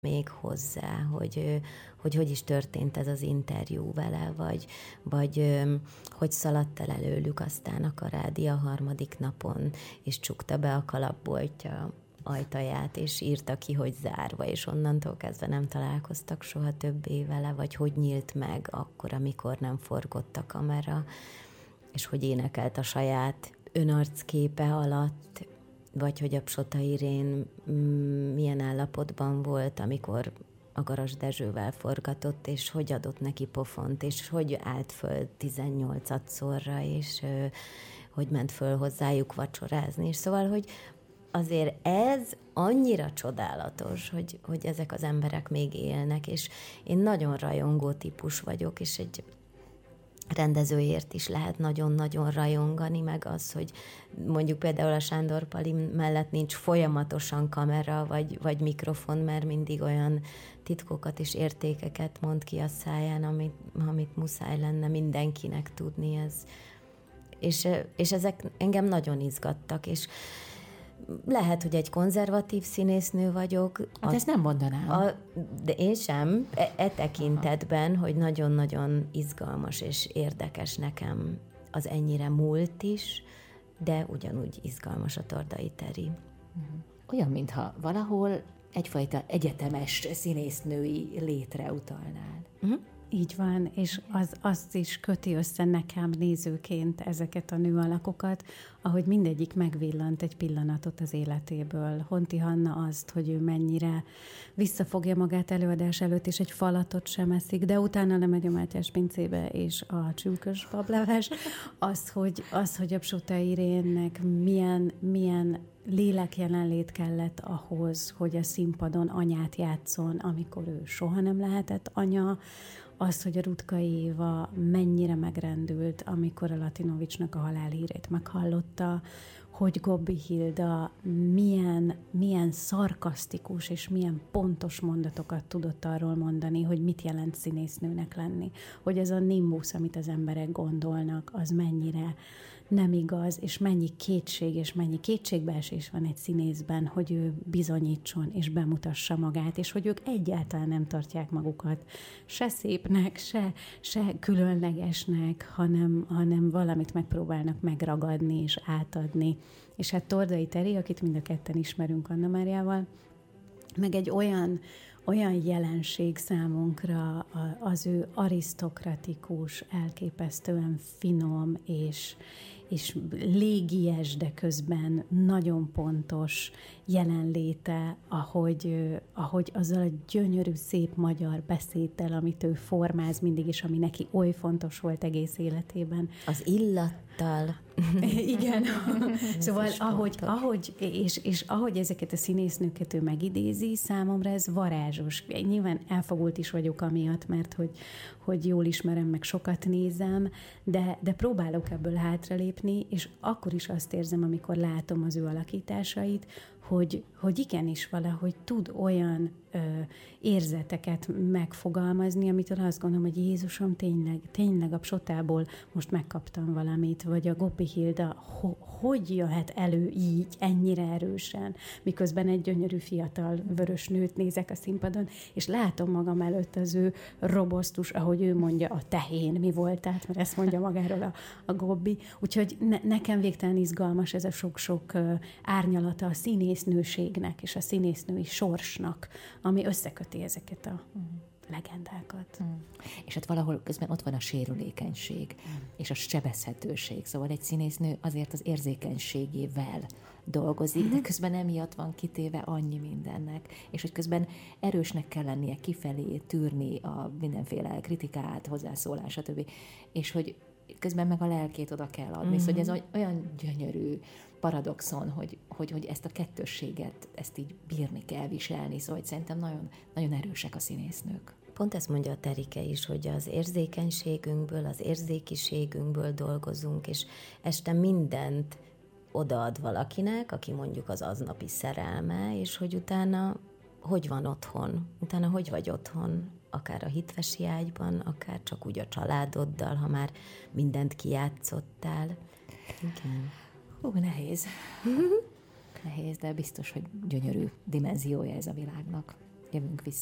még hozzá, hogy is történt ez az interjú vele, vagy hogy szaladt el előlük aztán a Karádi a harmadik napon, és csukta be a kalapboltja ajtaját, és írta ki, hogy zárva, és onnantól kezdve nem találkoztak soha többé vele, vagy hogy nyílt meg akkor, amikor nem forgott a kamera, és hogy énekelt a saját önarcképe alatt, vagy hogy a Psota Irén milyen állapotban volt, amikor a Garas Dezsővel forgatott, és hogy adott neki pofont, és hogy állt föl 18-szorra, és hogy ment föl hozzájuk vacsorázni. És szóval, hogy azért ez annyira csodálatos, hogy ezek az emberek még élnek, és én nagyon rajongó típus vagyok, és egy rendezőért is lehet nagyon-nagyon rajongani, meg az, hogy mondjuk például a Sándor Pali mellett nincs folyamatosan kamera, vagy mikrofon, mert mindig olyan titkokat és értékeket mond ki a száján, amit muszáj lenne mindenkinek tudni. És ezek engem nagyon izgattak, és lehet, hogy egy konzervatív színésznő vagyok. Hát ezt nem mondanám. De én sem. Tekintetben, hogy nagyon-nagyon izgalmas és érdekes nekem az ennyire múlt is, de ugyanúgy izgalmas a Tordai Teri. Olyan, mintha valahol egyfajta egyetemes színésznői létre utalnál. Így van, és azt is köti össze nekem nézőként ezeket a nőalakokat, ahogy mindegyik megvillant egy pillanatot az életéből. Honti Hanna azt, hogy ő mennyire visszafogja magát előadás előtt, és egy falatot sem eszik, de utána lemegy a Mátyás pincébe, és a csülkös bableves. Az, hogy a Psota Irénnek milyen lélek jelenlét kellett ahhoz, hogy a színpadon anyát játszon, amikor ő soha nem lehetett anya, az, hogy a Rutkai Éva mennyire megrendült, amikor a Latinovicsnak a halálhírét meghallotta, hogy Gobbi Hilda milyen szarkasztikus és milyen pontos mondatokat tudott arról mondani, hogy mit jelent színésznőnek lenni. Hogy ez a nimbus, amit az emberek gondolnak, az mennyire nem igaz, és mennyi kétség és mennyi kétségbeesés van egy színészben, hogy ő bizonyítson és bemutassa magát, és hogy ők egyáltalán nem tartják magukat se szépnek, se különlegesnek, hanem valamit megpróbálnak megragadni és átadni. És hát Tordai Teri, akit mind a ketten ismerünk Anna Máriával, meg egy olyan jelenség számunkra az ő arisztokratikus, elképesztően finom és légies, de közben nagyon pontos jelenléte, ahogy azzal a gyönyörű, szép magyar beszéddel, amit ő formáz mindig, és ami neki oly fontos volt egész életében. Az illattal. Igen. Szóval ahogy ezeket a színésznőket ő megidézi, számomra ez varázsos. Nyilván elfogult is vagyok amiatt, mert hogy jól ismerem, meg sokat nézem, de próbálok ebből hátralépni, és akkor is azt érzem, amikor látom az ő alakításait, hogy igenis valahogy tud olyan érzeteket megfogalmazni, amitől azt gondolom, hogy Jézusom, tényleg a Psotából most megkaptam valamit, vagy a Gobbi Hilda, hogy jöhet elő így, ennyire erősen, miközben egy gyönyörű fiatal vörös nőt nézek a színpadon, és látom magam előtt az ő robosztus, ahogy ő mondja, a tehén mi volt, mert ezt mondja magáról a Gobbi. Úgyhogy nekem végtelen izgalmas ez a sok-sok árnyalata a színésznőségnek és a színésznői sorsnak, ami összeköti ezeket a legendákat. És hát valahol közben ott van a sérülékenység, és a sebezhetőség. Szóval egy színésznő azért az érzékenységével dolgozik, de közben emiatt van kitéve annyi mindennek, és hogy közben erősnek kell lennie kifelé, tűrni a mindenféle kritikát, hozzászólás, stb. És hogy közben meg a lelkét oda kell adni. Szóval ez olyan gyönyörű paradoxon, hogy ezt a kettősséget, ezt így bírni kell viselni. Szóval szerintem nagyon, nagyon erősek a színésznők. Pont ezt mondja a Terike is, hogy az érzékenységünkből, az érzékiségünkből dolgozunk, és este mindent odaad valakinek, aki mondjuk az aznapi szerelme, és hogy utána hogy van otthon, utána hogy vagy otthon, akár a hitvesi ágyban, akár csak úgy a családoddal, ha már mindent kijátszottál. Igen. Nehéz. Nehéz, de biztos, hogy gyönyörű dimenziója ez a világnak. jövünk vissza.